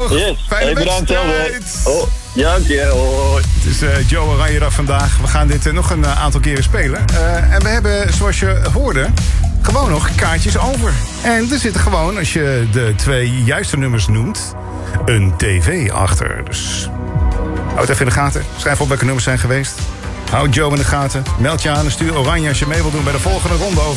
toch? Yes. Fijne Bedankt, wedstrijd. Oh, ja, hoi. Het is Joe Oranje dag vandaag. We gaan dit nog een aantal keren spelen. En we hebben, zoals je hoorde, gewoon nog kaartjes over. En er zit gewoon, als je de 2 juiste nummers noemt, een tv achter. Dus houd het even in de gaten. Schrijf op welke nummers zijn geweest. Houd Joe in de gaten. Meld je aan en stuur Oranje als je mee wilt doen bij de volgende ronde over